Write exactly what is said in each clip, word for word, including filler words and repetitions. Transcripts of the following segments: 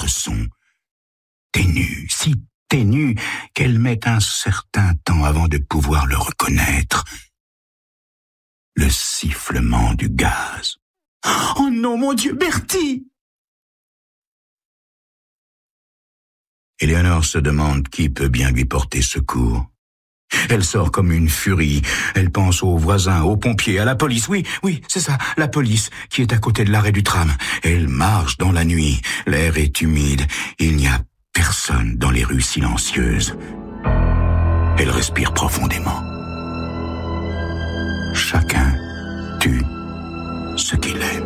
autres son, ténu, si ténu qu'elle met un certain temps avant de pouvoir le reconnaître. Le sifflement du gaz. Oh non, mon Dieu, Bertie! Éléonore se demande qui peut bien lui porter secours. Elle sort comme une furie. Elle pense aux voisins, aux pompiers, à la police. Oui, oui, c'est ça, la police, qui est à côté de l'arrêt du tram. Elle marche dans la nuit. L'air est humide. Il n'y a personne dans les rues silencieuses. Elle respire profondément. Chacun tue ce qu'il aime.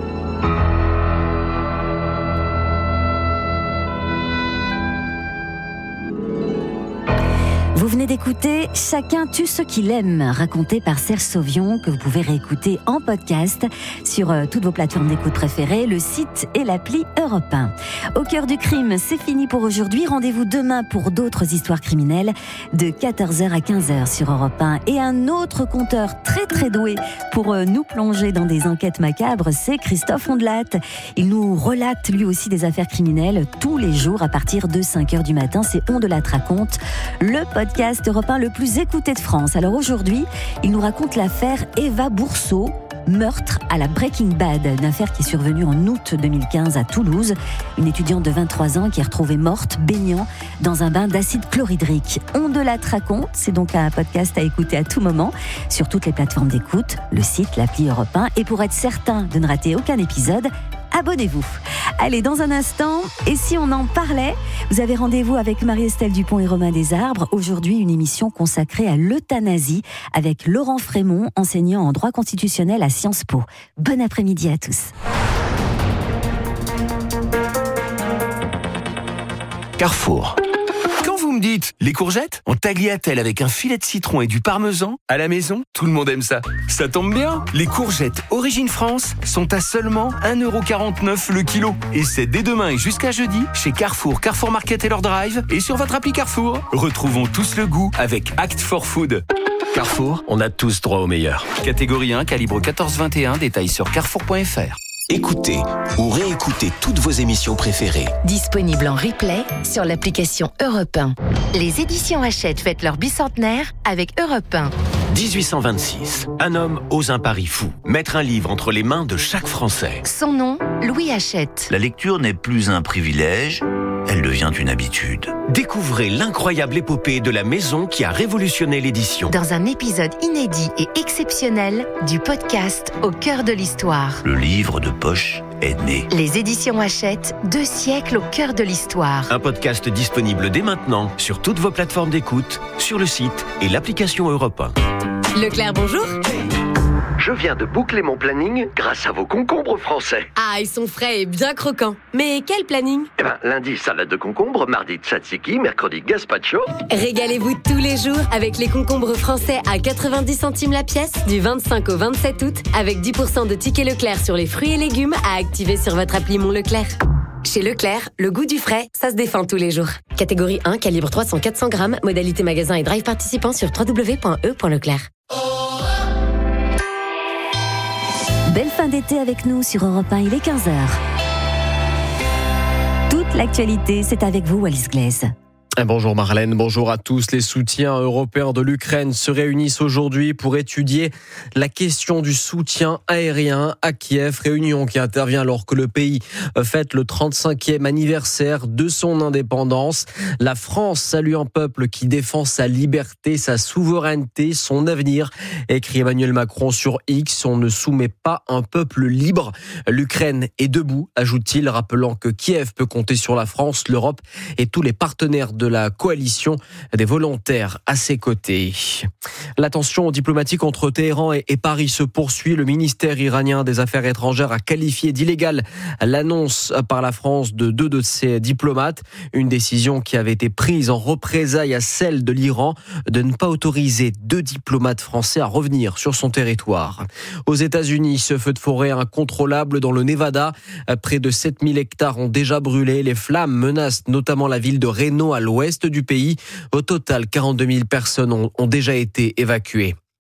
Vous venez d'écouter « Chacun tue ce qu'il aime » raconté par Serge Sauvion, que vous pouvez réécouter en podcast sur euh, toutes vos plateformes d'écoute préférées, le site et l'appli Europe un. Au cœur du crime, c'est fini pour aujourd'hui. Rendez-vous demain pour d'autres histoires criminelles de quatorze heures à quinze heures sur Europe un. Et un autre conteur très très doué pour euh, nous plonger dans des enquêtes macabres, c'est Christophe Ondelat. Il nous relate lui aussi des affaires criminelles tous les jours à partir de cinq heures du matin. C'est Ondelat raconte, le podcast podcast Europe un le plus écouté de France. Alors aujourd'hui, il nous raconte l'affaire Eva Bourseau, meurtre à la Breaking Bad, une affaire qui est survenue en août deux mille quinze à Toulouse. Une étudiante de vingt-trois ans qui est retrouvée morte, baignant dans un bain d'acide chlorhydrique. Ondelat raconte, c'est donc un podcast à écouter à tout moment sur toutes les plateformes d'écoute, le site, l'appli Europe un. Et pour être certain de ne rater aucun épisode, abonnez-vous. Allez, dans un instant, et si on en parlait, vous avez rendez-vous avec Marie-Estelle Dupont et Romain Desarbres. Aujourd'hui, une émission consacrée à l'euthanasie avec Laurent Frémont, enseignant en droit constitutionnel à Sciences Po. Bon après-midi à tous. Carrefour. Quand vous me dites les courgettes en tagliatelle avec un filet de citron et du parmesan à la maison, tout le monde aime ça. Ça tombe bien, les courgettes Origine France sont à seulement un euro quarante-neuf le kilo. Et c'est dès demain et jusqu'à jeudi chez Carrefour, Carrefour Market et leur drive et sur votre appli Carrefour. Retrouvons tous le goût avec Act for Food. Carrefour, on a tous droit au meilleur. Catégorie un, calibre quatorze vingt et un, détails sur carrefour point f r. Écoutez ou réécoutez toutes vos émissions préférées. Disponible en replay sur l'application Europe un. Les éditions Hachette fêtent leur bicentenaire avec Europe un. dix-huit cent vingt-six. Un homme ose un pari fou. Mettre un livre entre les mains de chaque Français. Son nom, Louis Hachette. La lecture n'est plus un privilège, elle devient une habitude. Découvrez l'incroyable épopée de la maison qui a révolutionné l'édition. Dans un épisode inédit et exceptionnel du podcast Au cœur de l'histoire. Le livre de poche est né. Les éditions Hachette, deux siècles au cœur de l'histoire. Un podcast disponible dès maintenant sur toutes vos plateformes d'écoute, sur le site et l'application Europe un. Leclerc, bonjour. Je viens de boucler mon planning grâce à vos concombres français. Ah, ils sont frais et bien croquants. Mais quel planning ? Eh ben, lundi, salade de concombre, mardi, tzatziki, mercredi, gazpacho. Régalez-vous tous les jours avec les concombres français à quatre-vingt-dix centimes la pièce du vingt-cinq au vingt-sept août avec dix pour cent de tickets Leclerc sur les fruits et légumes à activer sur votre appli Mon Leclerc. Chez Leclerc, le goût du frais, ça se défend tous les jours. Catégorie un, calibre trois cents à quatre cents grammes, modalité magasin et drive participant sur w w w point e point leclerc. Belle fin d'été avec nous sur Europe un, il est quinze heures. Toute l'actualité, c'est avec vous, Wallis Glaise. Bonjour Marlène, bonjour à tous. Les soutiens européens de l'Ukraine se réunissent aujourd'hui pour étudier la question du soutien aérien à Kiev. Réunion qui intervient alors que le pays fête le trente-cinquième anniversaire de son indépendance. La France salue un peuple qui défend sa liberté, sa souveraineté, son avenir. Écrit Emmanuel Macron sur X, on ne soumet pas un peuple libre. L'Ukraine est debout, ajoute-t-il, rappelant que Kiev peut compter sur la France, l'Europe et tous les partenaires de de la coalition des volontaires à ses côtés. La tension diplomatique entre Téhéran et Paris se poursuit. Le ministère iranien des Affaires étrangères a qualifié d'illégale l'annonce par la France de deux de ses diplomates. Une décision qui avait été prise en représailles à celle de l'Iran de ne pas autoriser deux diplomates français à revenir sur son territoire. Aux États-Unis, ce feu de forêt incontrôlable dans le Nevada. Près de sept mille hectares ont déjà brûlé. Les flammes menacent notamment la ville de Reno à l'ouest du pays. Au total, quarante-deux mille personnes ont, ont déjà été évacuées.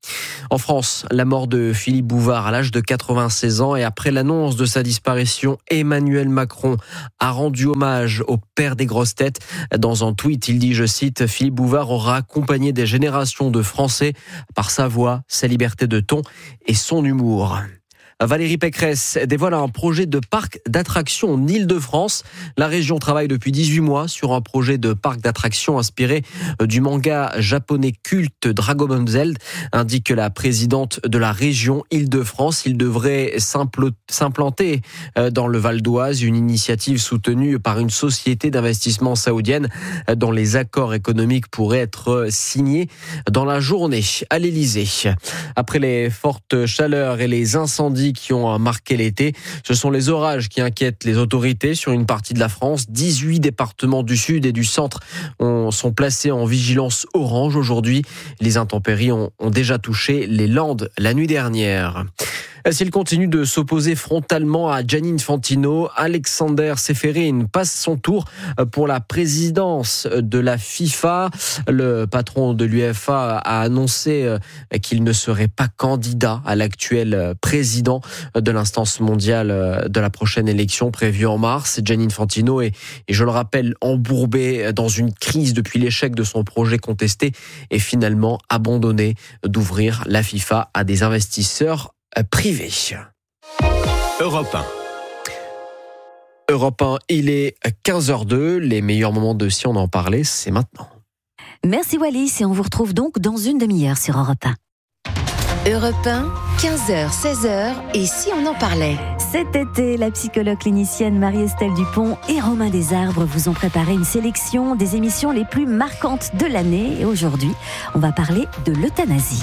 En France, la mort de Philippe Bouvard à l'âge de quatre-vingt-seize ans et après l'annonce de sa disparition, Emmanuel Macron a rendu hommage au père des grosses têtes. Dans un tweet, il dit, je cite, « Philippe Bouvard aura accompagné des générations de Français par sa voix, sa liberté de ton et son humour ». Valérie Pécresse dévoile un projet de parc d'attractions en Île-de-France. La région travaille depuis dix-huit mois sur un projet de parc d'attractions inspiré du manga japonais culte Dragon Ball Z, indique la présidente de la région Île-de-France. Il devrait s'implanter dans le Val d'Oise, une initiative soutenue par une société d'investissement saoudienne dont les accords économiques pourraient être signés dans la journée à l'Élysée. Après les fortes chaleurs et les incendies qui ont marqué l'été, ce sont les orages qui inquiètent les autorités sur une partie de la France. dix-huit départements du sud et du centre ont, sont placés en vigilance orange aujourd'hui. Les intempéries ont, ont déjà touché les Landes la nuit dernière. S'il continue de s'opposer frontalement à Gianni Infantino, Alexander Seferin passe son tour pour la présidence de la FIFA. Le patron de l'UEFA a annoncé qu'il ne serait pas candidat à l'actuel président de l'instance mondiale de la prochaine élection prévue en mars. Gianni Infantino est, et je le rappelle, embourbé dans une crise depuis l'échec de son projet contesté et finalement abandonné d'ouvrir la FIFA à des investisseurs privé. Europe un. Europe un, il est quinze heures deux. Les meilleurs moments de Si on en parlait, c'est maintenant. Merci Wallis et on vous retrouve donc dans une demi-heure sur Europe un. Europe un, quinze heures, seize heures, et si on en parlait? Cet été, la psychologue clinicienne Marie-Estelle Dupont et Romain Desarbres vous ont préparé une sélection des émissions les plus marquantes de l'année. Et aujourd'hui, on va parler de l'euthanasie.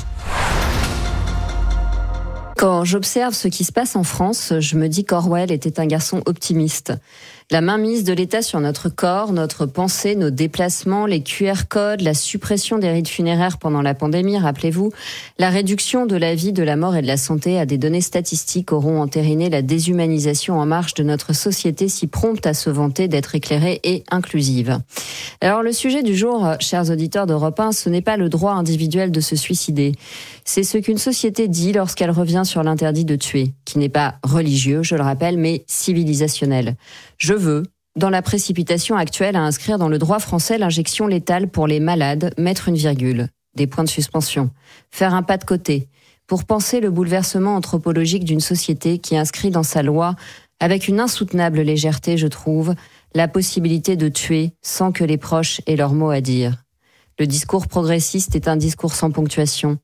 Quand j'observe ce qui se passe en France, je me dis qu'Orwell était un garçon optimiste. La mainmise de l'État sur notre corps, notre pensée, nos déplacements, les Q R codes, la suppression des rites funéraires pendant la pandémie, rappelez-vous, la réduction de la vie, de la mort et de la santé à des données statistiques auront entériné la déshumanisation en marche de notre société si prompte à se vanter d'être éclairée et inclusive. Alors le sujet du jour, chers auditeurs d'Europe un, ce n'est pas le droit individuel de se suicider. C'est ce qu'une société dit lorsqu'elle revient sur l'interdit de tuer, qui n'est pas religieux, je le rappelle, mais civilisationnel. Je veux, dans la précipitation actuelle, à inscrire dans le droit français l'injection létale pour les malades, mettre une virgule, des points de suspension, faire un pas de côté, pour penser le bouleversement anthropologique d'une société qui inscrit dans sa loi, avec une insoutenable légèreté, je trouve, la possibilité de tuer sans que les proches aient leur mot à dire. Le discours progressiste est un discours sans ponctuation.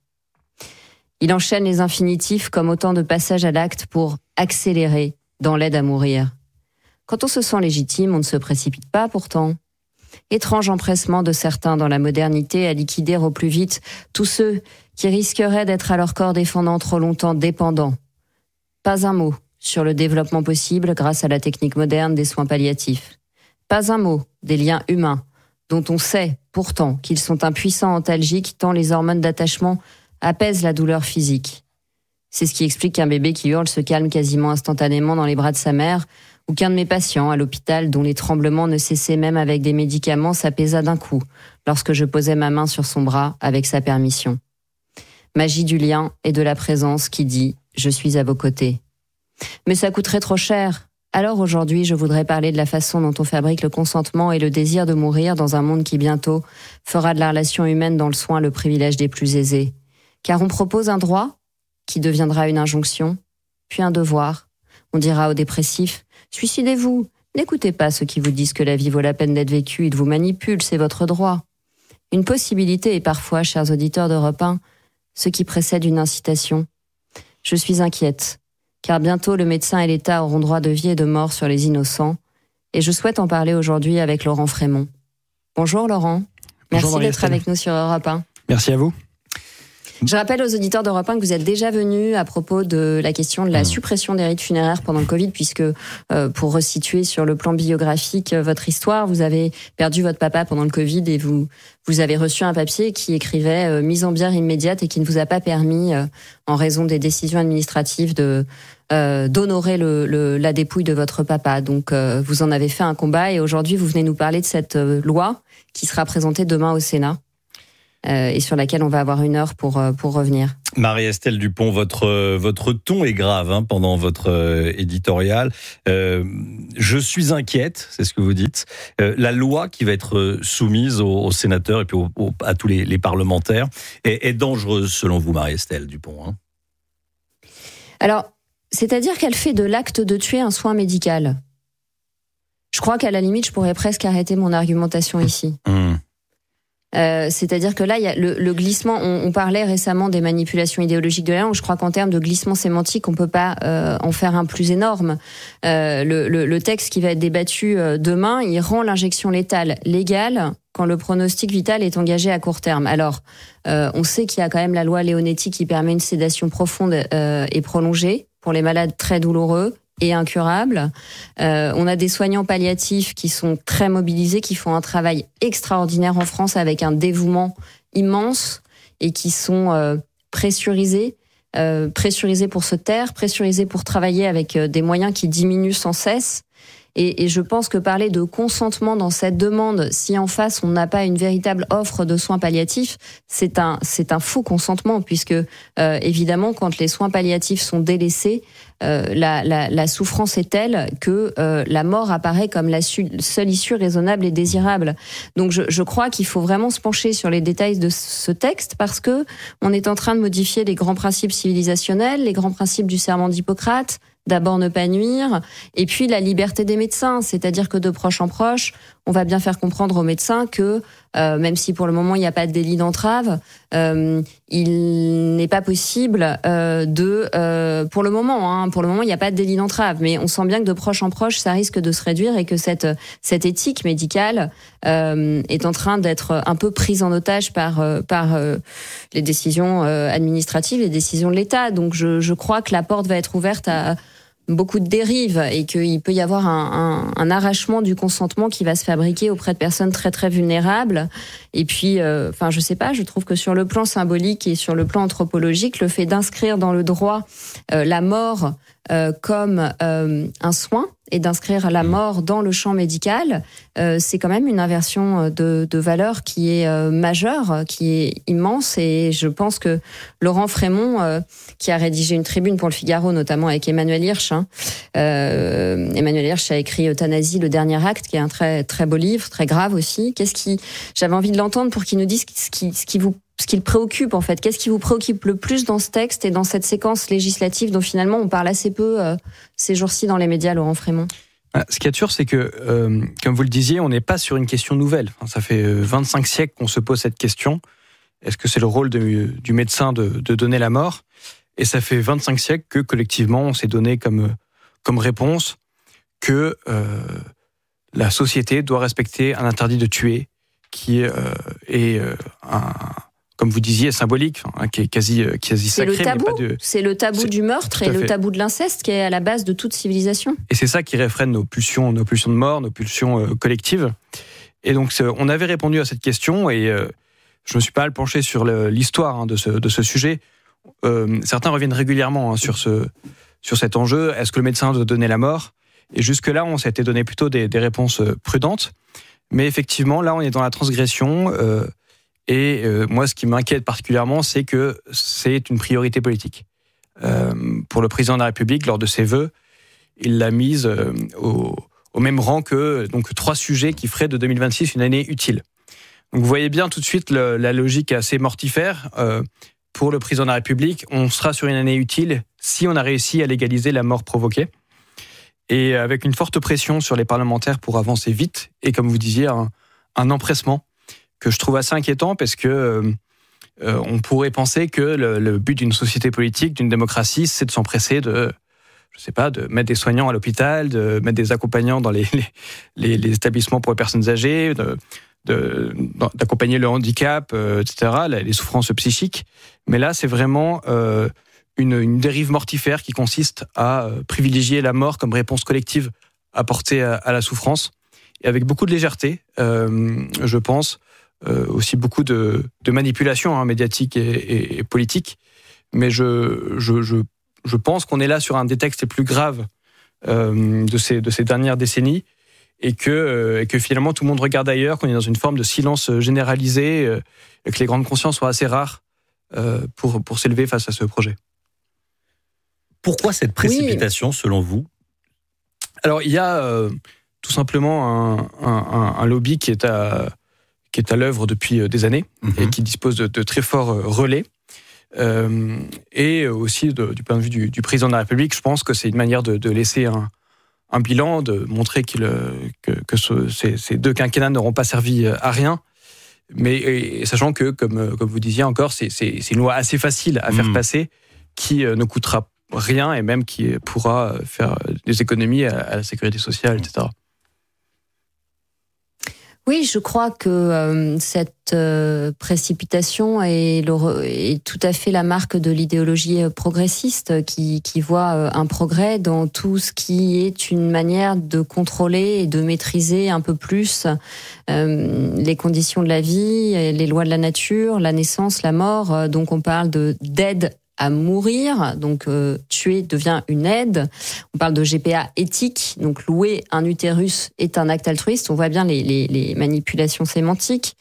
Il enchaîne les infinitifs comme autant de passages à l'acte pour accélérer dans l'aide à mourir. Quand on se sent légitime, on ne se précipite pas pourtant. Étrange empressement de certains dans la modernité à liquider au plus vite tous ceux qui risqueraient d'être à leur corps défendant trop longtemps dépendants. Pas un mot sur le développement possible grâce à la technique moderne des soins palliatifs. Pas un mot des liens humains dont on sait pourtant qu'ils sont impuissants antalgiques tant les hormones d'attachement apaisent la douleur physique. C'est ce qui explique qu'un bébé qui hurle se calme quasiment instantanément dans les bras de sa mère, ou qu'un de mes patients à l'hôpital, dont les tremblements ne cessaient même avec des médicaments, s'apaisa d'un coup lorsque je posais ma main sur son bras avec sa permission. Magie du lien et de la présence qui dit « Je suis à vos côtés ». Mais ça coûterait trop cher. Alors aujourd'hui, je voudrais parler de la façon dont on fabrique le consentement et le désir de mourir dans un monde qui bientôt fera de la relation humaine dans le soin le privilège des plus aisés. Car on propose un droit qui deviendra une injonction, puis un devoir. On dira aux dépressifs « Suicidez-vous, n'écoutez pas ceux qui vous disent que la vie vaut la peine d'être vécue, ils vous manipulent, c'est votre droit. » Une possibilité est parfois, chers auditeurs d'Europe un, ce qui précède une incitation. Je suis inquiète, car bientôt le médecin et l'État auront droit de vie et de mort sur les innocents, et je souhaite en parler aujourd'hui avec Laurent Frémont. Bonjour Laurent, merci Bonjour, d'être avec nous sur Europe un. Merci à vous. Je rappelle aux auditeurs d'Europe un que vous êtes déjà venus à propos de la question de la suppression des rites funéraires pendant le Covid, puisque euh, pour resituer sur le plan biographique euh, votre histoire, vous avez perdu votre papa pendant le Covid et vous vous avez reçu un papier qui écrivait euh, mise en bière immédiate et qui ne vous a pas permis, euh, en raison des décisions administratives, de euh, d'honorer le, le, la dépouille de votre papa. Donc euh, vous en avez fait un combat et aujourd'hui vous venez nous parler de cette euh, loi qui sera présentée demain au Sénat. euh, et sur laquelle on va avoir une heure pour, pour revenir. Marie-Estelle Dupont, votre, votre ton est grave hein, pendant votre euh, éditorial. Euh, je suis inquiète, c'est ce que vous dites. Euh, la loi qui va être soumise aux, aux sénateurs et puis aux, aux, à tous les, les parlementaires est, est dangereuse selon vous, Marie-Estelle Dupont hein. Alors, c'est-à-dire qu'elle fait de l'acte de tuer un soin médical. Je crois qu'à la limite, je pourrais presque arrêter mon argumentation ici. Mmh. Euh, c'est-à-dire que là, il y a le, le glissement. On, on parlait récemment des manipulations idéologiques de la langue. Je crois qu'en termes de glissement sémantique, on peut pas euh, en faire un plus énorme. Euh, le, le, le texte qui va être débattu euh, demain, il rend l'injection létale légale quand le pronostic vital est engagé à court terme. Alors, euh, on sait qu'il y a quand même la loi Leonetti qui permet une sédation profonde euh, et prolongée pour les malades très douloureux et incurables. Euh, on a des soignants palliatifs qui sont très mobilisés, qui font un travail extraordinaire en France avec un dévouement immense et qui sont euh, pressurisés, euh, pressurisés pour se taire, pressurisés pour travailler avec euh, des moyens qui diminuent sans cesse. Et, et je pense que parler de consentement dans cette demande, si en face on n'a pas une véritable offre de soins palliatifs, c'est un c'est un faux consentement puisque euh, évidemment quand les soins palliatifs sont délaissés, euh, la, la, la souffrance est telle que euh, la mort apparaît comme la su- seule issue raisonnable et désirable. Donc je, je crois qu'il faut vraiment se pencher sur les détails de ce texte parce que on est en train de modifier les grands principes civilisationnels, les grands principes du serment d'Hippocrate. D'abord ne pas nuire, et puis la liberté des médecins, c'est-à-dire que de proche en proche, on va bien faire comprendre aux médecins que, euh, même si pour le moment il n'y a pas de délit d'entrave, euh, il n'est pas possible euh, de, euh, pour le moment, hein, pour le moment il n'y a pas de délit d'entrave, mais on sent bien que de proche en proche, ça risque de se réduire et que cette cette éthique médicale euh, est en train d'être un peu prise en otage par euh, par euh, les décisions euh, administratives, les décisions de l'État. Donc je, je crois que la porte va être ouverte à beaucoup de dérives et qu'il peut y avoir un, un, un arrachement du consentement qui va se fabriquer auprès de personnes très très vulnérables. Et puis, euh, enfin, je sais pas, je trouve que sur le plan symbolique et sur le plan anthropologique, le fait d'inscrire dans le droit euh, la mort euh, comme euh, un soin et d'inscrire la mort dans le champ médical, euh, c'est quand même une inversion de, de valeur qui est euh, majeure, qui est immense. Et je pense que Laurent Frémont, euh, qui a rédigé une tribune pour le Figaro, notamment avec Emmanuel Hirsch, hein, euh, Emmanuel Hirsch a écrit Euthanasie, le dernier acte, qui est un très très beau livre, très grave aussi. Qu'est-ce qui, j'avais envie de l'entendre pour qu'il nous dise ce qui, ce qui vous ce qui le préoccupe en fait. Qu'est-ce qui vous préoccupe le plus dans ce texte et dans cette séquence législative dont finalement on parle assez peu euh, ces jours-ci dans les médias, Laurent Frémont? Ce qui est sûr, c'est que, euh, comme vous le disiez, on n'est pas sur une question nouvelle. Enfin, ça fait vingt-cinq siècles qu'on se pose cette question. Est-ce que c'est le rôle de, du médecin de, de donner la mort? Et ça fait vingt-cinq siècles que, collectivement, on s'est donné comme, comme réponse que euh, la société doit respecter un interdit de tuer qui euh, est euh, un... comme vous disiez, symbolique, hein, qui est quasi, quasi c'est sacré. Le tabou. Mais pas de... C'est le tabou c'est... du meurtre et le tabou de l'inceste qui est à la base de toute civilisation. Et c'est ça qui réfrène nos pulsions, nos pulsions de mort, nos pulsions euh, collectives. Et donc, on avait répondu à cette question et euh, je me suis pas mal penché sur le, l'histoire hein, de, ce, de ce sujet. Euh, certains reviennent régulièrement hein, sur, ce, sur cet enjeu. Est-ce que le médecin doit donner la mort? Et jusque-là, on s'était donné plutôt des, des réponses prudentes. Mais effectivement, là, on est dans la transgression. Euh, Et euh, moi, ce qui m'inquiète particulièrement, c'est que c'est une priorité politique. Euh, pour le président de la République, lors de ses vœux, il l'a mise euh, au, au même rang que donc trois sujets qui feraient de deux mille vingt-six une année utile. Donc vous voyez bien tout de suite le, la logique assez mortifère. Euh, pour le président de la République, on sera sur une année utile si on a réussi à légaliser la mort provoquée. Et avec une forte pression sur les parlementaires pour avancer vite, et comme vous disiez, un, un empressement que je trouve assez inquiétant parce que euh, on pourrait penser que le, le but d'une société politique, d'une démocratie, c'est de s'empresser de, je sais pas, de mettre des soignants à l'hôpital, de mettre des accompagnants dans les les, les établissements pour les personnes âgées, de, de d'accompagner le handicap, euh, et cetera, les souffrances psychiques. Mais là, c'est vraiment euh, une, une dérive mortifère qui consiste à privilégier la mort comme réponse collective apportée à, à la souffrance, et avec beaucoup de légèreté, euh, je pense. Euh, aussi beaucoup de, de manipulation hein, médiatique et, et, et politique. Mais je, je, je, je pense qu'on est là sur un des textes les plus graves euh, de, ces, de ces dernières décennies. et que, euh, et que finalement tout le monde regarde ailleurs, qu'on est dans une forme de silence généralisé, euh, et que les grandes consciences sont assez rares euh, pour, pour s'élever face à ce projet. Pourquoi cette précipitation, oui. selon vous ? Alors, il y a euh, tout simplement un, un, un lobby qui est à, qui est à l'œuvre depuis des années mmh. et qui dispose de, de très forts relais. Euh, et aussi, de, du point de vue du, du président de la République, je pense que c'est une manière de, de laisser un, un bilan, de montrer qu'il, que, que ce, ces, ces deux quinquennats n'auront pas servi à rien. Mais et, sachant que, comme, comme vous disiez encore, c'est, c'est, c'est une loi assez facile à faire mmh. passer qui ne coûtera rien et même qui pourra faire des économies à, à la sécurité sociale, et cetera. Oui, je crois que euh, cette euh, précipitation est, le, est tout à fait la marque de l'idéologie progressiste qui, qui voit euh, un progrès dans tout ce qui est une manière de contrôler et de maîtriser un peu plus euh, les conditions de la vie, les lois de la nature, la naissance, la mort. Donc on parle de, d'aide à mourir, donc euh, tuer devient une aide. On parle de G P A éthique, donc louer un utérus est un acte altruiste. On voit bien les, les, les manipulations sémantiques.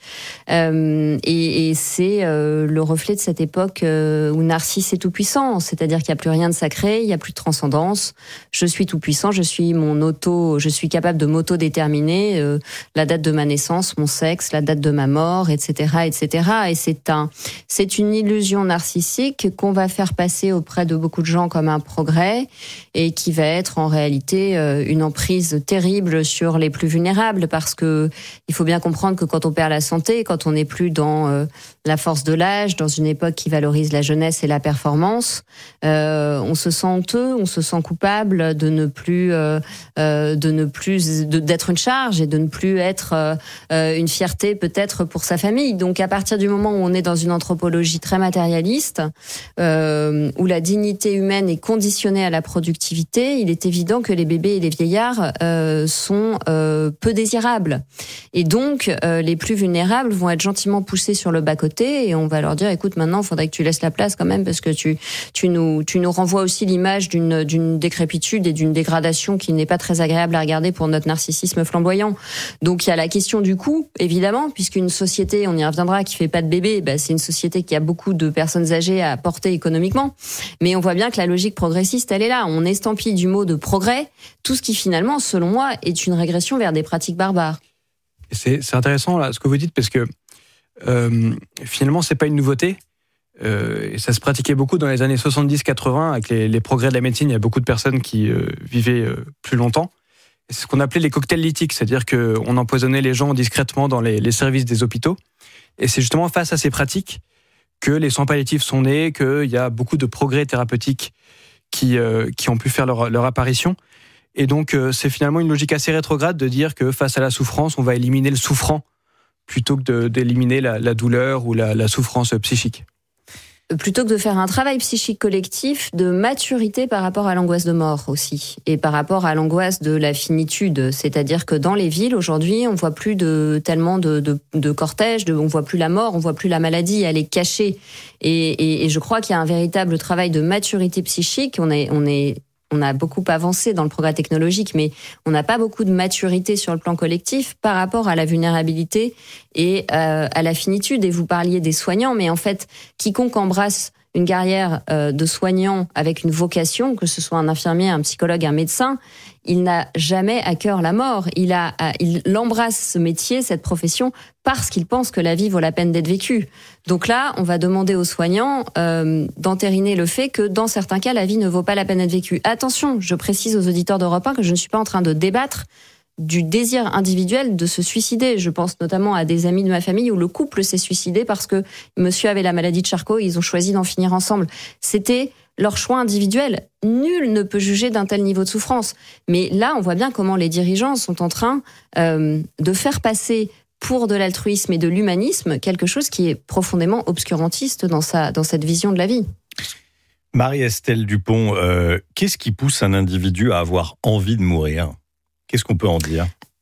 Euh, et, et c'est euh, le reflet de cette époque euh, où Narcisse est tout-puissant, c'est-à-dire qu'il n'y a plus rien de sacré, il n'y a plus de transcendance. Je suis tout-puissant, je suis mon auto, je suis capable de m'auto-déterminer euh, la date de ma naissance, mon sexe, la date de ma mort, et cetera, et cetera. Et c'est un, c'est une illusion narcissique qu'on va faire passer auprès de beaucoup de gens comme un progrès et qui va être en réalité une emprise terrible sur les plus vulnérables, parce que il faut bien comprendre que quand on perd la santé, quand on n'est plus dans la force de l'âge, dans une époque qui valorise la jeunesse et la performance, euh, on se sent honteux, on se sent coupable de ne plus, euh, de ne plus de, d'être une charge et de ne plus être euh, une fierté peut-être pour sa famille. Donc à partir du moment où on est dans une anthropologie très matérialiste, euh, Euh, où la dignité humaine est conditionnée à la productivité, il est évident que les bébés et les vieillards euh, sont euh, peu désirables. Et donc, euh, les plus vulnérables vont être gentiment poussés sur le bas-côté et on va leur dire, écoute, maintenant, il faudrait que tu laisses la place quand même parce que tu, tu, nous, tu nous renvoies aussi l'image d'une, d'une décrépitude et d'une dégradation qui n'est pas très agréable à regarder pour notre narcissisme flamboyant. Donc, il y a la question du coût, évidemment, puisqu'une société, on y reviendra, qui fait pas de bébés, bah, c'est une société qui a beaucoup de personnes âgées à porter économiquement. Mais on voit bien que la logique progressiste, elle est là. On estampille du mot de progrès tout ce qui finalement, selon moi, est une régression vers des pratiques barbares. C'est, c'est intéressant là, ce que vous dites, parce que euh, finalement, c'est pas une nouveauté. Euh, et ça se pratiquait beaucoup dans les années soixante-dix quatre-vingts avec les, les progrès de la médecine. Il y a beaucoup de personnes qui euh, vivaient euh, plus longtemps. Et c'est ce qu'on appelait les cocktails lithiques, c'est-à-dire qu'on empoisonnait les gens discrètement dans les, les services des hôpitaux. Et c'est justement face à ces pratiques que les soins palliatifs sont nés, qu'il y a beaucoup de progrès thérapeutiques qui, euh, qui ont pu faire leur, leur apparition. Et donc, euh, c'est finalement une logique assez rétrograde de dire que face à la souffrance, on va éliminer le souffrant plutôt que de, d'éliminer la, la douleur ou la, la souffrance psychique. Plutôt que de faire un travail psychique collectif de maturité par rapport à l'angoisse de mort aussi, et par rapport à l'angoisse de la finitude. C'est-à-dire que dans les villes, aujourd'hui, on voit plus de, tellement de, de, de cortèges, de, on voit plus la mort, on voit plus la maladie, elle est cachée. Et, et, et je crois qu'il y a un véritable travail de maturité psychique. On est, on est, on a beaucoup avancé dans le progrès technologique, mais on n'a pas beaucoup de maturité sur le plan collectif par rapport à la vulnérabilité et euh, à la finitude. Et vous parliez des soignants, mais en fait, quiconque embrasse une carrière euh, de soignant avec une vocation, que ce soit un infirmier, un psychologue, un médecin, il n'a jamais à cœur la mort. Il a, il embrasse ce métier, cette profession, parce qu'il pense que la vie vaut la peine d'être vécue. Donc là, on va demander aux soignants euh, d'entériner le fait que dans certains cas, la vie ne vaut pas la peine d'être vécue. Attention, je précise aux auditeurs d'Europe un que je ne suis pas en train de débattre du désir individuel de se suicider. Je pense notamment à des amis de ma famille où le couple s'est suicidé parce que monsieur avait la maladie de Charcot et ils ont choisi d'en finir ensemble. C'était leur choix individuel. Nul ne peut juger d'un tel niveau de souffrance. Mais là, on voit bien comment les dirigeants sont en train euh, de faire passer pour de l'altruisme et de l'humanisme quelque chose qui est profondément obscurantiste dans, sa, dans cette vision de la vie. Marie-Estelle Dupont, euh, qu'est-ce qui pousse un individu à avoir envie de mourir ? Qu'est-ce qu'on peut en dire ?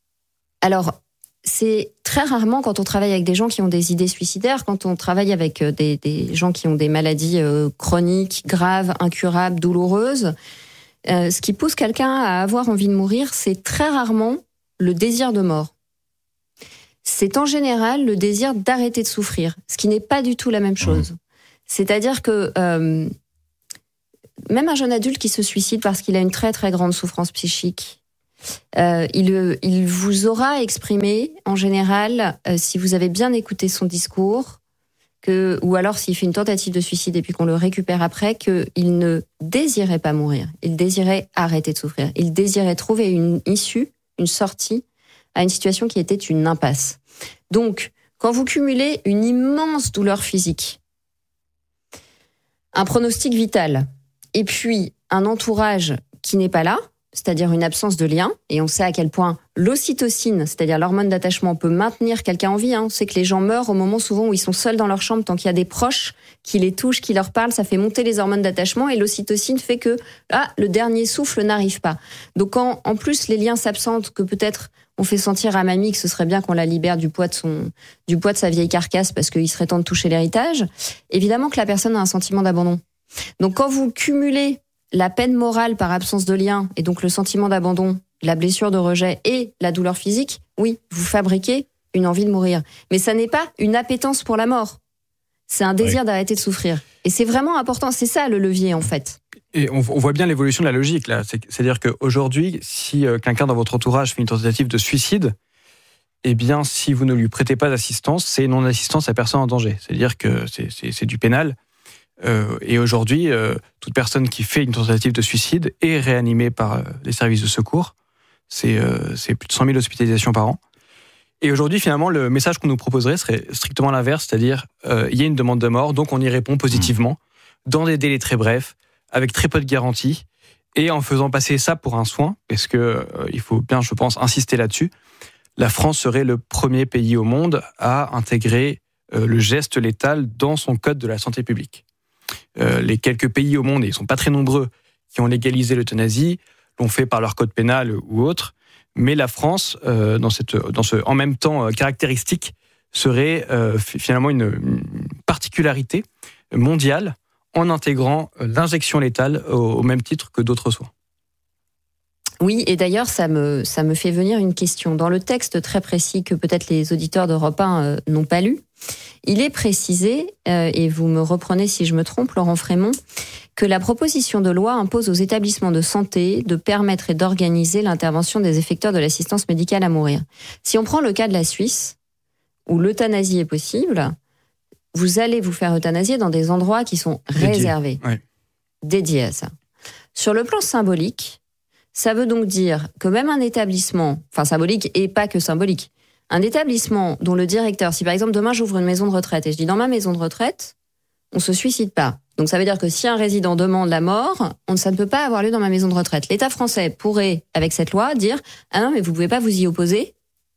Alors, c'est très rarement quand on travaille avec des gens qui ont des idées suicidaires, quand on travaille avec des, des gens qui ont des maladies euh, chroniques, graves, incurables, douloureuses. Euh, ce qui pousse quelqu'un à avoir envie de mourir, c'est très rarement le désir de mort. C'est en général le désir d'arrêter de souffrir, ce qui n'est pas du tout la même chose. Mmh. C'est-à-dire que euh, même un jeune adulte qui se suicide parce qu'il a une très très grande souffrance psychique, euh, il, il vous aura exprimé en général, euh, si vous avez bien écouté son discours, que, ou alors s'il fait une tentative de suicide et puis qu'on le récupère après, qu'il ne désirait pas mourir, il désirait arrêter de souffrir, il désirait trouver une issue, une sortie à une situation qui était une impasse. Donc, quand vous cumulez une immense douleur physique, un pronostic vital, et puis un entourage qui n'est pas là, c'est-à-dire une absence de lien, et on sait à quel point l'ocytocine, c'est-à-dire l'hormone d'attachement, peut maintenir quelqu'un en vie. Hein. On sait que les gens meurent au moment souvent où ils sont seuls dans leur chambre, tant qu'il y a des proches qui les touchent, qui leur parlent, ça fait monter les hormones d'attachement, et l'ocytocine fait que ah, le dernier souffle n'arrive pas. Donc quand, en plus, les liens s'absentent, que peut-être on fait sentir à mamie que ce serait bien qu'on la libère du poids de son, du poids de sa vieille carcasse parce qu'il serait temps de toucher l'héritage, évidemment que la personne a un sentiment d'abandon. Donc quand vous cumulez la peine morale par absence de lien, et donc le sentiment d'abandon, la blessure de rejet et la douleur physique, oui, vous fabriquez une envie de mourir. Mais ça n'est pas une appétence pour la mort. C'est un désir oui. d'arrêter de souffrir. Et c'est vraiment important, c'est ça le levier en fait. Et on, on voit bien l'évolution de la logique là. C'est, c'est-à-dire qu'aujourd'hui, si euh, quelqu'un dans votre entourage fait une tentative de suicide, eh bien, si vous ne lui prêtez pas d'assistance, c'est non-assistance à personne en danger. C'est-à-dire que c'est, c'est, c'est du pénal. Euh, et aujourd'hui, euh, toute personne qui fait une tentative de suicide est réanimée par euh, les services de secours. C'est, euh, c'est plus de cent mille hospitalisations par an. Et aujourd'hui, finalement, le message qu'on nous proposerait serait strictement l'inverse, c'est-à-dire euh, il y a une demande de mort, donc on y répond positivement, dans des délais très brefs, avec très peu de garanties, et en faisant passer ça pour un soin, parce que euh, il faut bien, je pense, insister là-dessus. La France serait le premier pays au monde à intégrer euh, le geste létal dans son code de la santé publique. Euh, les quelques pays au monde, et ils ne sont pas très nombreux, qui ont légalisé l'euthanasie, l'ont fait par leur code pénal ou autre, mais la France, euh, dans, cette, dans ce en même temps euh, caractéristique, serait euh, finalement une, une particularité mondiale en intégrant l'injection létale au, au même titre que d'autres soins. Oui, et d'ailleurs, ça me, ça me fait venir une question. Dans le texte très précis que peut-être les auditeurs d'Europe un euh, n'ont pas lu, il est précisé, euh, et vous me reprenez si je me trompe, Laurent Frémont, que la proposition de loi impose aux établissements de santé de permettre et d'organiser l'intervention des effecteurs de l'assistance médicale à mourir. Si on prend le cas de la Suisse, où l'euthanasie est possible, vous allez vous faire euthanasier dans des endroits qui sont Dédié. réservés, ouais. dédiés à ça. Sur le plan symbolique, ça veut donc dire que même un établissement, enfin symbolique et pas que symbolique, un établissement dont le directeur, si par exemple demain j'ouvre une maison de retraite et je dis dans ma maison de retraite, on se suicide pas. Donc ça veut dire que si un résident demande la mort, on, ça ne peut pas avoir lieu dans ma maison de retraite. L'État français pourrait, avec cette loi, dire « Ah non, mais vous pouvez pas vous y opposer,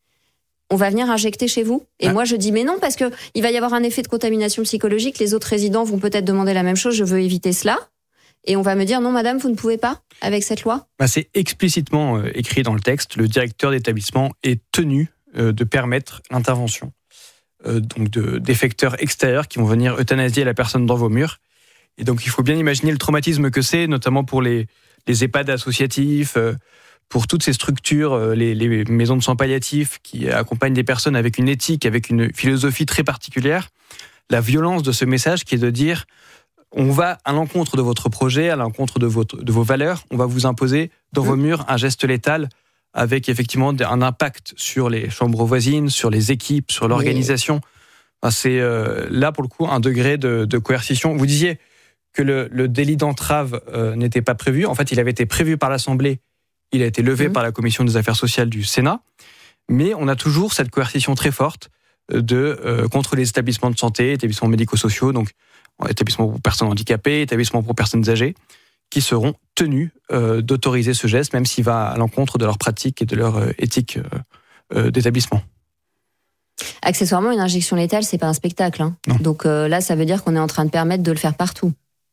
on va venir injecter chez vous. » Et ah. moi je dis « Mais non, parce que il va y avoir un effet de contamination psychologique, les autres résidents vont peut-être demander la même chose, je veux éviter cela. » Et on va me dire « Non madame, vous ne pouvez pas avec cette loi ?» bah, C'est explicitement euh, écrit dans le texte, le directeur d'établissement est tenu euh, de permettre l'intervention euh, donc de, d'effecteurs extérieurs qui vont venir euthanasier la personne dans vos murs. Et donc, il faut bien imaginer le traumatisme que c'est, notamment pour les, les EHPAD associatifs, euh, pour toutes ces structures, euh, les, les maisons de soins palliatifs qui accompagnent des personnes avec une éthique, avec une philosophie très particulière. La violence de ce message qui est de dire, on va à l'encontre de votre projet, à l'encontre de, votre, de vos valeurs, on va vous imposer dans mmh. vos murs un geste létal avec effectivement un impact sur les chambres voisines, sur les équipes, sur l'organisation. Oui. Enfin, c'est euh, là, pour le coup, un degré de, de coercition. Vous disiez que le, le délit d'entrave euh, n'était pas prévu. En fait, il avait été prévu par l'Assemblée, il a été levé mmh. par la Commission des affaires sociales du Sénat, mais on a toujours cette coercition très forte de, euh, contre les établissements de santé, établissements médico-sociaux, donc établissements pour personnes handicapées, établissements pour personnes âgées, qui seront tenus euh, d'autoriser ce geste, même s'il va à l'encontre de leur pratique et de leur euh, éthique euh, euh, d'établissement. Accessoirement, une injection létale, c'est pas un spectacle. Hein. Donc euh, là, ça veut dire qu'on est en train de permettre de le faire partout.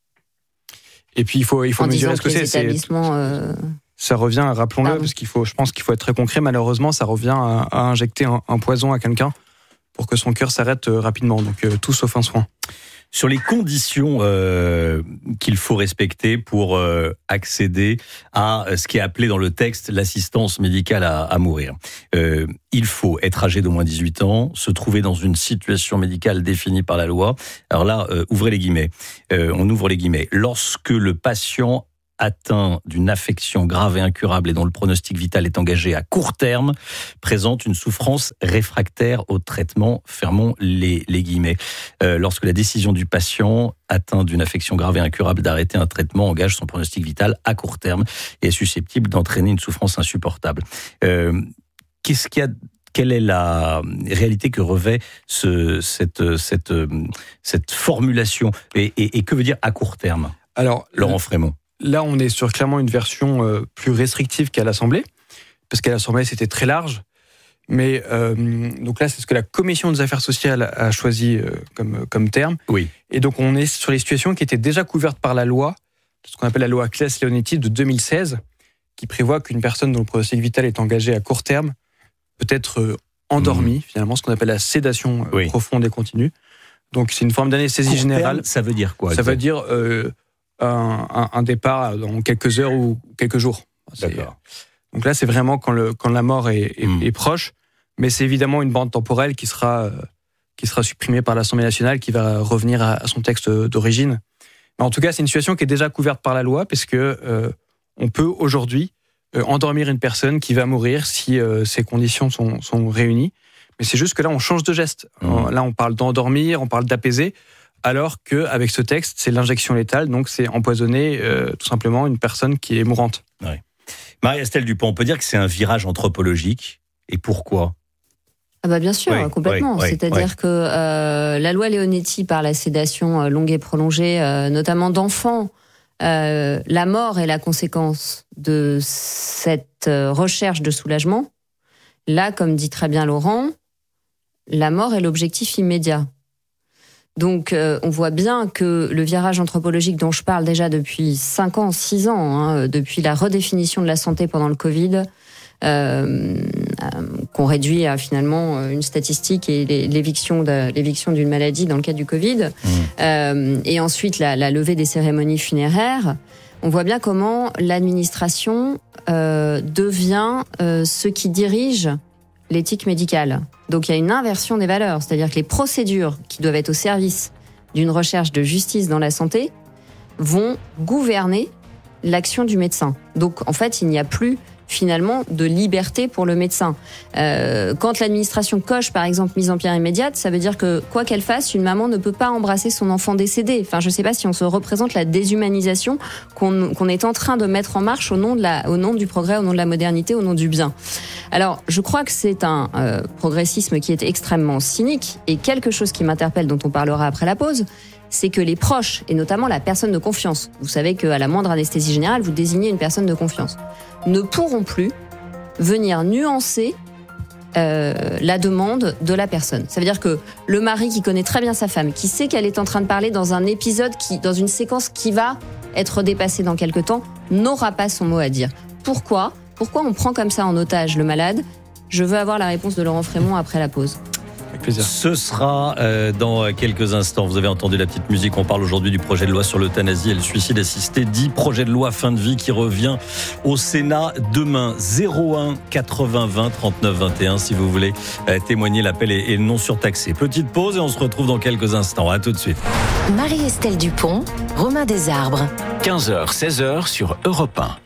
Et puis, il faut, il faut en mesurer ce que, que c'est. Établissements, euh... Ça revient, rappelons-le, Pardon. parce qu'il faut, je pense qu'il faut être très concret. Malheureusement, ça revient à, à injecter un, un poison à quelqu'un pour que son cœur s'arrête rapidement. Donc, euh, tout sauf un soin. sur les conditions euh, qu'il faut respecter pour euh, accéder à ce qui est appelé dans le texte l'assistance médicale à, à mourir. Euh, il faut être âgé d'au moins dix-huit ans, se trouver dans une situation médicale définie par la loi. Alors là, euh, ouvrez les guillemets. Euh, on ouvre les guillemets. Lorsque le patient atteint d'une affection grave et incurable et dont le pronostic vital est engagé à court terme, présente une souffrance réfractaire au traitement, fermons les, les guillemets. Euh, lorsque la décision du patient atteint d'une affection grave et incurable d'arrêter un traitement engage son pronostic vital à court terme et est susceptible d'entraîner une souffrance insupportable. Euh, qu'est-ce qu'il y a Quelle est la réalité que revêt ce, cette, cette, cette formulation et, et, et que veut dire à court terme? Alors, Laurent Frémont. Là, on est sur clairement une version euh, plus restrictive qu'à l'Assemblée, parce qu'à l'Assemblée, c'était très large. Mais euh, donc là, c'est ce que la Commission des affaires sociales a choisi euh, comme, comme terme. Oui. Et donc, on est sur les situations qui étaient déjà couvertes par la loi, ce qu'on appelle la loi Claes-Leonetti de deux mille seize, qui prévoit qu'une personne dont le pronostic vital est engagé à court terme peut être euh, endormie, mmh. finalement, ce qu'on appelle la sédation euh, oui. profonde et continue. Donc, c'est une forme d'anesthésie court générale. Terme, ça veut dire quoi? Ça veut dire... Euh, Un, un, un départ dans quelques heures ou quelques jours. C'est, donc là, c'est vraiment quand, le, quand la mort est, est, mmh. est proche, mais c'est évidemment une bande temporelle qui sera, qui sera supprimée par l'Assemblée nationale, qui va revenir à, à son texte d'origine. Mais en tout cas, c'est une situation qui est déjà couverte par la loi, parce que euh, on peut aujourd'hui euh, endormir une personne qui va mourir si euh, ces conditions sont, sont réunies. Mais c'est juste que là, on change de geste. Mmh. Là, on parle d'endormir, on parle d'apaiser. Alors qu'avec ce texte, c'est l'injection létale, donc c'est empoisonner euh, tout simplement une personne qui est mourante. Ouais. Marie-Estelle Dupont, on peut dire que c'est un virage anthropologique, et pourquoi? Ah bah bien sûr, oui, complètement. Oui, C'est-à-dire oui. que euh, la loi Leonetti par la sédation euh, longue et prolongée, euh, notamment d'enfants, euh, la mort est la conséquence de cette euh, recherche de soulagement. Là, comme dit très bien Laurent, la mort est l'objectif immédiat. Donc, euh, on voit bien que le virage anthropologique dont je parle déjà depuis cinq ans, six ans, hein, depuis la redéfinition de la santé pendant le Covid, euh, euh, qu'on réduit à finalement une statistique et l'éviction, de, l'éviction d'une maladie dans le cadre du Covid, mmh. euh, et ensuite la, la levée des cérémonies funéraires, on voit bien comment l'administration euh, devient euh, ce qui dirige l'éthique médicale. Donc il y a une inversion des valeurs, c'est-à-dire que les procédures qui doivent être au service d'une recherche de justice dans la santé vont gouverner l'action du médecin. Donc en fait, il n'y a plus finalement de liberté pour le médecin. Euh, quand l'administration coche par exemple mise en pierre immédiate, ça veut dire que quoi qu'elle fasse, une maman ne peut pas embrasser son enfant décédé. Enfin, je ne sais pas si on se représente la déshumanisation qu'on, qu'on est en train de mettre en marche au nom, de la, au nom du progrès, au nom de la modernité, au nom du bien. Alors, je crois que c'est un euh, progressisme qui est extrêmement cynique, et quelque chose qui m'interpelle, dont on parlera après la pause, c'est que les proches, et notamment la personne de confiance, vous savez qu'à la moindre anesthésie générale, vous désignez une personne de confiance, ne pourront plus venir nuancer euh, la demande de la personne. Ça veut dire que le mari qui connaît très bien sa femme, qui sait qu'elle est en train de parler dans un épisode, qui, dans une séquence qui va être dépassée dans quelque temps, n'aura pas son mot à dire. Pourquoi ? Pourquoi on prend comme ça en otage le malade ? Je veux avoir la réponse de Laurent Frémont après la pause. Ce sera euh, dans quelques instants. Vous avez entendu la petite musique. On parle aujourd'hui du projet de loi sur l'euthanasie et le suicide assisté, dit projet de loi fin de vie, qui revient au Sénat demain. zéro un quatre-vingts vingt trente-neuf vingt et un si vous voulez euh, témoigner. L'appel est, est non surtaxé. Petite pause et on se retrouve dans quelques instants. À tout de suite. Marie-Estelle Dupont, Romain Desarbres. quinze heures, seize heures sur Europe un.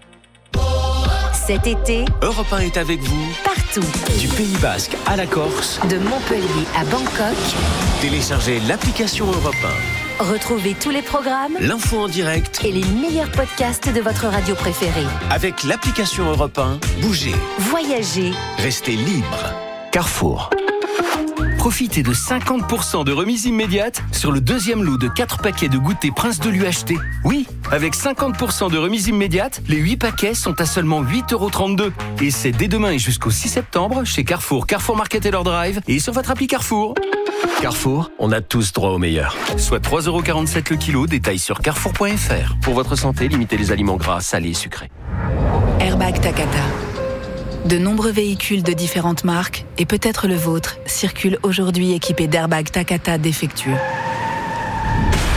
Cet été, Europe un est avec vous partout. Du Pays Basque à la Corse, de Montpellier à Bangkok. Téléchargez l'application Europe un. Retrouvez tous les programmes, l'info en direct et les meilleurs podcasts de votre radio préférée. Avec l'application Europe un, bougez, voyagez, restez libre. Carrefour. Profitez de cinquante pour cent de remise immédiate sur le deuxième lot de quatre paquets de goûter Prince de l'U H T. Oui, avec cinquante pour cent de remise immédiate, les huit paquets sont à seulement huit euros trente-deux. Et c'est dès demain et jusqu'au six septembre chez Carrefour, Carrefour Market et leur drive et sur votre appli Carrefour. Carrefour, on a tous droit au meilleur. Soit trois euros quarante-sept le kilo, détail sur carrefour point f r. Pour votre santé, limitez les aliments gras, salés et sucrés. Airbag Takata. De nombreux véhicules de différentes marques, et peut-être le vôtre, circulent aujourd'hui équipés d'airbags Takata défectueux.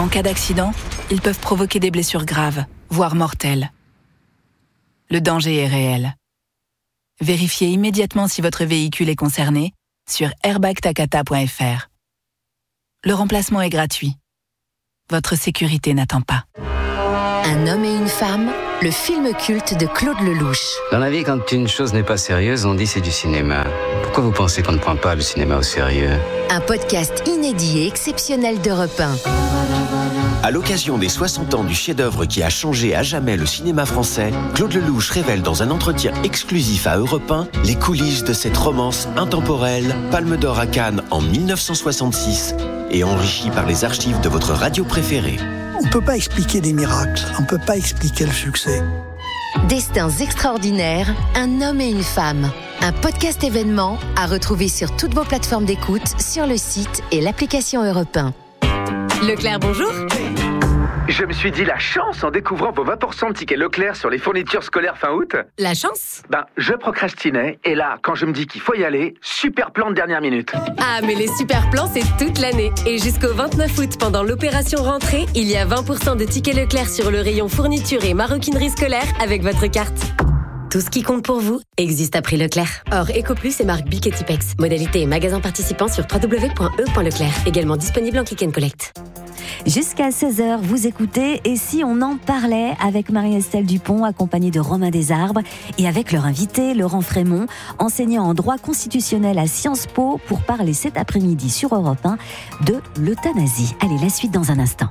En cas d'accident, ils peuvent provoquer des blessures graves, voire mortelles. Le danger est réel. Vérifiez immédiatement si votre véhicule est concerné sur airbag takata point f r. Le remplacement est gratuit. Votre sécurité n'attend pas. Un homme et une femme, le film culte de Claude Lelouch. Dans la vie, quand une chose n'est pas sérieuse, on dit c'est du cinéma. Pourquoi vous pensez qu'on ne prend pas le cinéma au sérieux ? Un podcast inédit et exceptionnel d'Europe un. À l'occasion des soixante ans du chef-d'œuvre qui a changé à jamais le cinéma français, Claude Lelouch révèle dans un entretien exclusif à Europe un les coulisses de cette romance intemporelle, Palme d'Or à Cannes en dix-neuf cent soixante-six et enrichie par les archives de votre radio préférée. On ne peut pas expliquer des miracles, on ne peut pas expliquer le succès. Destins extraordinaires, un homme et une femme. Un podcast événement à retrouver sur toutes vos plateformes d'écoute, sur le site et l'application Europe un. Leclerc, bonjour. Je me suis dit la chance en découvrant vos vingt pour cent de tickets Leclerc sur les fournitures scolaires fin août. La chance ? Ben, je procrastinais et là, quand je me dis qu'il faut y aller, super plan de dernière minute. Ah, mais les super plans, c'est toute l'année. Et jusqu'au vingt-neuf août, pendant l'opération rentrée, il y a vingt pour cent de tickets Leclerc sur le rayon fourniture et maroquinerie scolaire avec votre carte. Tout ce qui compte pour vous existe à prix Leclerc. Or, EcoPlus et marque Bic et Tipex. Modalité et magasin participant sur w w w point e point leclerc. Également disponible en click and collect. Jusqu'à seize heures, vous écoutez Et si on en parlait avec Marie-Estelle Dupont, accompagnée de Romain Desarbres, et avec leur invité, Laurent Frémont, enseignant en droit constitutionnel à Sciences Po, pour parler cet après-midi sur Europe un de l'euthanasie. Allez, la suite dans un instant.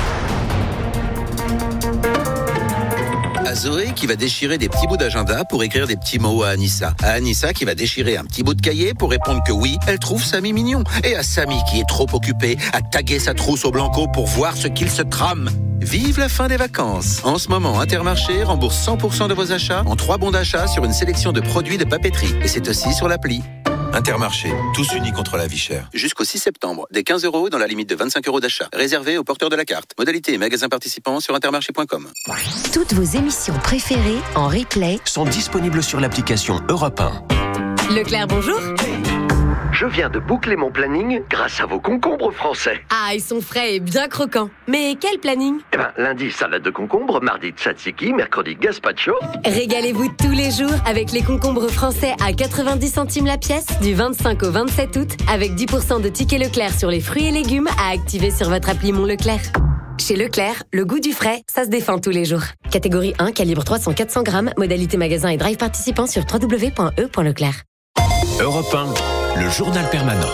À Zoé qui va déchirer des petits bouts d'agenda pour écrire des petits mots à Anissa. À Anissa qui va déchirer un petit bout de cahier pour répondre que oui, elle trouve Samy mignon. Et à Samy qui est trop occupé à taguer sa trousse au blanco pour voir ce qu'il se trame. Vive la fin des vacances. En ce moment, Intermarché rembourse cent pour cent de vos achats en trois bons d'achat sur une sélection de produits de papeterie. Et c'est aussi sur l'appli. Intermarché, tous unis contre la vie chère. Jusqu'au six septembre, des quinze euros dans la limite de vingt-cinq euros d'achat. Réservé aux porteurs de la carte. Modalité et magasins participants sur intermarché point com. Toutes vos émissions préférées en replay sont disponibles sur l'application Europe un. Leclerc, bonjour. Je viens de boucler mon planning grâce à vos concombres français. Ah, ils sont frais et bien croquants. Mais quel planning ? Eh ben, lundi, salade de concombre, mardi, tzatziki, mercredi, gazpacho. Régalez-vous tous les jours avec les concombres français à quatre-vingt-dix centimes la pièce du vingt-cinq au vingt-sept août avec dix pour cent de tickets Leclerc sur les fruits et légumes à activer sur votre appli Mon Leclerc. Chez Leclerc, le goût du frais, ça se défend tous les jours. Catégorie un, calibre trois cents à quatre cents grammes, modalité magasin et drive participant sur w w w point e point leclerc. Europe un, le journal permanent.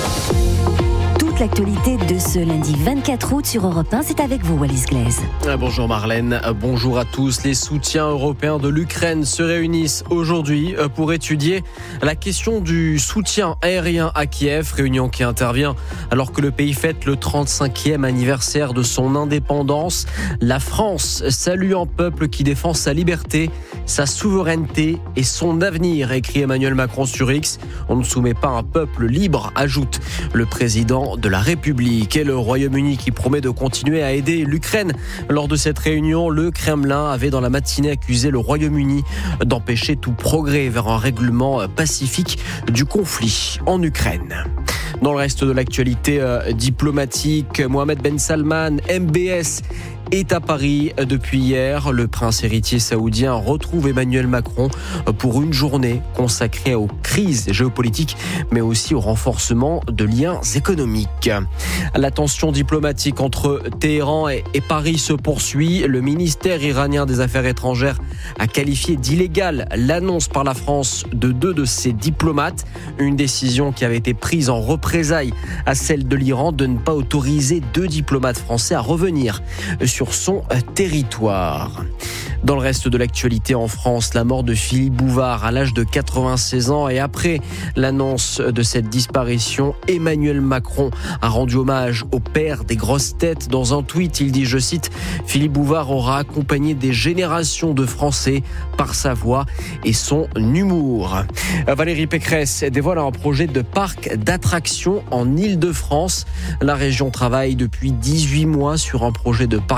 Toute l'actualité de ce lundi vingt-quatre août sur Europe un, c'est avec vous, Wallis Glaise. Bonjour Marlène, bonjour à tous. Les soutiens européens de l'Ukraine se réunissent aujourd'hui pour étudier la question du soutien aérien à Kiev, réunion qui intervient alors que le pays fête le trente-cinquième anniversaire de son indépendance. La France salue un peuple qui défend sa liberté, sa souveraineté et son avenir, écrit Emmanuel Macron sur X. On ne soumet pas un peuple libre, ajoute le président de la République. Et le Royaume-Uni qui promet de continuer à aider l'Ukraine. Lors de cette réunion, le Kremlin avait dans la matinée accusé le Royaume-Uni d'empêcher tout progrès vers un règlement pacifique du conflit en Ukraine. Dans le reste de l'actualité euh, diplomatique, Mohamed Ben Salman, M B S, est à Paris depuis hier. Le prince héritier saoudien retrouve Emmanuel Macron pour une journée consacrée aux crises géopolitiques, mais aussi au renforcement de liens économiques. La tension diplomatique entre Téhéran et Paris se poursuit. Le ministère iranien des Affaires étrangères a qualifié d'illégale l'annonce par la France de deux de ses diplomates. Une décision qui avait été prise en représailles à celle de l'Iran de ne pas autoriser deux diplomates français à revenir sur son territoire. Dans le reste de l'actualité en France, la mort de Philippe Bouvard à l'âge de quatre-vingt-seize ans, et après l'annonce de cette disparition, Emmanuel Macron a rendu hommage au père des grosses têtes. Dans un tweet, il dit, je cite, « Philippe Bouvard aura accompagné des générations de Français par sa voix et son humour ». Valérie Pécresse dévoile un projet de parc d'attractions en Île-de-France. La région travaille depuis dix-huit mois sur un projet de parc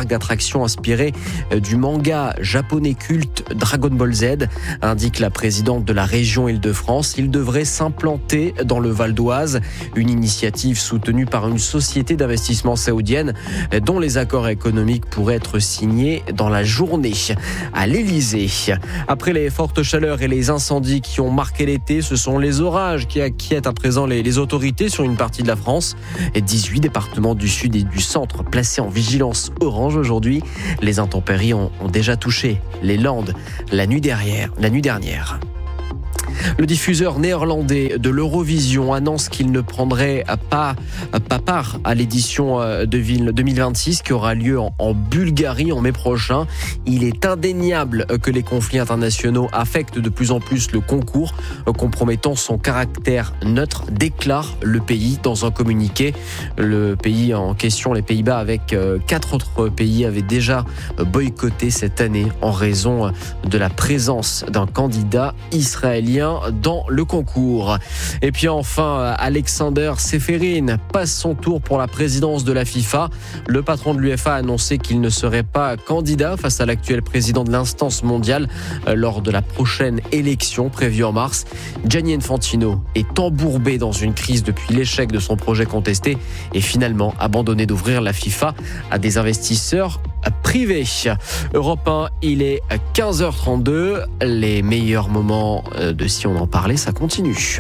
parc d'attractions inspiré du manga japonais culte Dragon Ball Z, indique la présidente de la région Île-de-France. Il devrait s'implanter dans le Val d'Oise, une initiative soutenue par une société d'investissement saoudienne dont les accords économiques pourraient être signés dans la journée à l'Élysée. Après les fortes chaleurs et les incendies qui ont marqué l'été, ce sont les orages qui inquiètent à présent les, les autorités sur une partie de la France. dix-huit départements du sud et du centre placés en vigilance orange aujourd'hui. Les intempéries ont, ont déjà touché les Landes la nuit dernière. La nuit dernière. Le diffuseur néerlandais de l'Eurovision annonce qu'il ne prendrait pas, pas part à l'édition de deux mille vingt-six qui aura lieu en, en Bulgarie en mai prochain. Il est indéniable que les conflits internationaux affectent de plus en plus le concours, compromettant son caractère neutre, déclare le pays dans un communiqué. Le pays en question, les Pays-Bas, avec quatre autres pays, avaient déjà boycotté cette année en raison de la présence d'un candidat israélien dans le concours. Et puis enfin, Alexander Seferin passe son tour pour la présidence de la FIFA. Le patron de l'UEFA a annoncé qu'il ne serait pas candidat face à l'actuel président de l'instance mondiale lors de la prochaine élection prévue en mars. Gianni Infantino est embourbé dans une crise depuis l'échec de son projet contesté et finalement abandonné d'ouvrir la FIFA à des investisseurs privés. Europe un, il est quinze heures trente-deux. Les meilleurs moments de Si on en parlait, ça continue.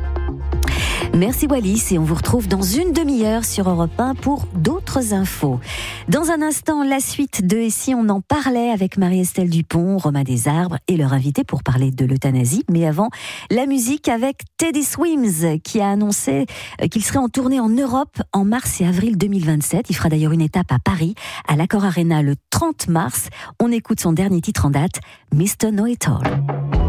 Merci Wallis et on vous retrouve dans une demi-heure sur Europe un pour d'autres infos. Dans un instant, la suite de Et si on en parlait avec Marie-Estelle Dupont, Romain Desarbres et leur invité pour parler de l'euthanasie. Mais avant, la musique avec Teddy Swims qui a annoncé qu'il serait en tournée en Europe en mars et avril deux mille vingt-sept. Il fera d'ailleurs une étape à Paris, à l'Accor Arena le trente mars. On écoute son dernier titre en date, mister Know It All.